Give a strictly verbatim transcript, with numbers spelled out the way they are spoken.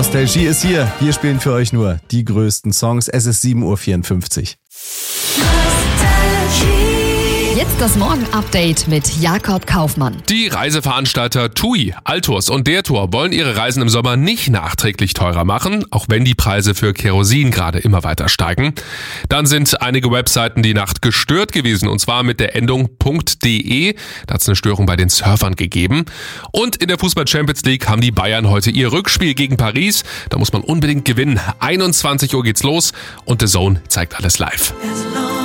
Nostalgie ist hier. Wir spielen für euch nur die größten Songs. Es ist sieben Uhr vierundfünfzig. Jetzt das Morgen-Update mit Jakob Kaufmann. Die Reiseveranstalter TUI, Altours und der Tour wollen ihre Reisen im Sommer nicht nachträglich teurer machen, auch wenn die Preise für Kerosin gerade immer weiter steigen. Dann sind einige Webseiten die Nacht gestört gewesen, und zwar mit der Endung .de. Da hat es eine Störung bei den Surfern gegeben. Und in der Fußball-Champions League haben die Bayern heute ihr Rückspiel gegen Paris. Da muss man unbedingt gewinnen. einundzwanzig Uhr geht's los und The Zone zeigt alles live.